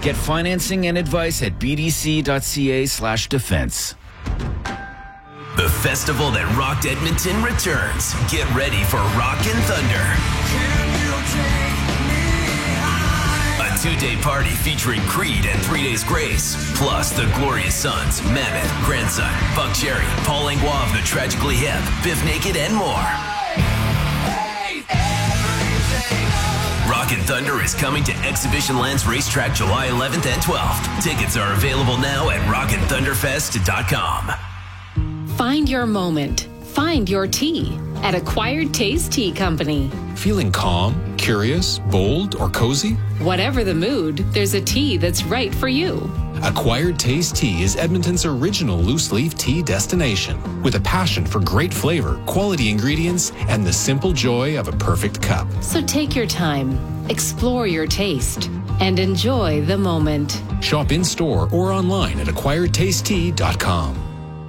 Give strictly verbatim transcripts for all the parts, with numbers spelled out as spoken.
Get financing and advice at bdc.ca slash defense. The festival that rocked Edmonton returns. Get ready for Rockin' Thunder. A two-day party featuring Creed and Three Days Grace, plus the Glorious Sons, Mammoth, Grandson, Buck Cherry, Paul Langlois of the Tragically Hip, Biff Naked, and more. Rockin' Thunder is coming to Exhibition Lands Racetrack July eleventh and twelfth. Tickets are available now at rockin thunder fest dot com. Find your moment. Find your tea at Acquired Taste Tea Company. Feeling calm, curious, bold, or cozy? Whatever the mood, there's a tea that's right for you. Acquired Taste Tea is Edmonton's original loose-leaf tea destination, with a passion for great flavor, quality ingredients, and the simple joy of a perfect cup. So take your time, explore your taste, and enjoy the moment. Shop in-store or online at acquired taste tea dot com.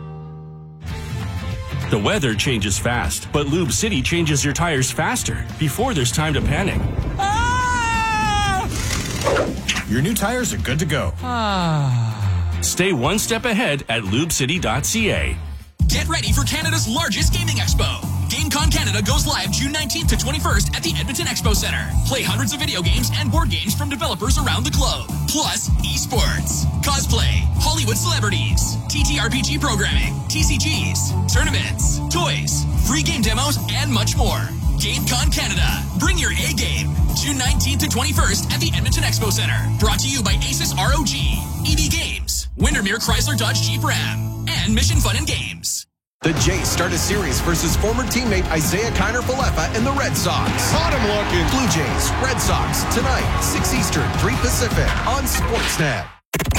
The weather changes fast, but Lube City changes your tires faster before there's time to panic. Ah! Your new tires are good to go. Ah. Stay one step ahead at lube city dot c a. Get ready for Canada's largest gaming expo. GameCon Canada goes live June nineteenth to twenty-first at the Edmonton Expo Center. Play hundreds of video games and board games from developers around the globe. Plus, esports, cosplay, Hollywood celebrities, T T R P G programming, T C Gs, tournaments, toys, free game demos, and much more. GameCon Canada. Bring your A game. June nineteenth to twenty-first at the Edmonton Expo Center. Brought to you by Asus R O G, E B Games, Windermere Chrysler Dodge Jeep Ram, and Mission Fun and Games. The Jays start a series versus former teammate Isaiah Kiner-Falefa and the Red Sox. Caught him looking. Blue Jays, Red Sox, tonight, six Eastern, three Pacific, on Sportsnet.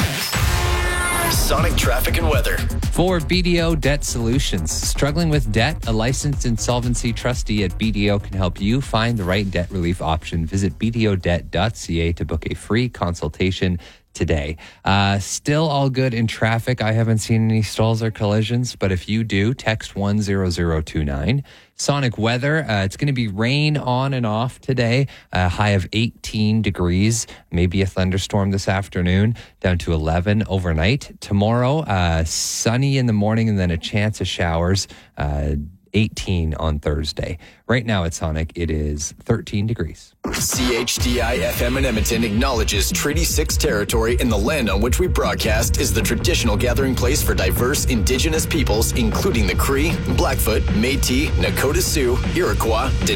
Sonic traffic and weather. For B D O Debt Solutions. Struggling with debt? A licensed insolvency trustee at B D O can help you find the right debt relief option. Visit b d o debt dot c a to book a free consultation today. Uh, still all good in traffic. I haven't seen any stalls or collisions, but if you do, text one zero zero two nine. Sonic weather, uh, it's going to be rain on and off today, a high of eighteen degrees, maybe a thunderstorm this afternoon, down to eleven overnight. Tomorrow, uh, sunny in the morning and then a chance of showers, uh, eighteen on Thursday. Right now at Sonic, it is thirteen degrees. C H D I F M in Edmonton acknowledges Treaty six territory and the land on which we broadcast is the traditional gathering place for diverse Indigenous peoples, including the Cree, Blackfoot, Métis, Nakota Sioux, Iroquois,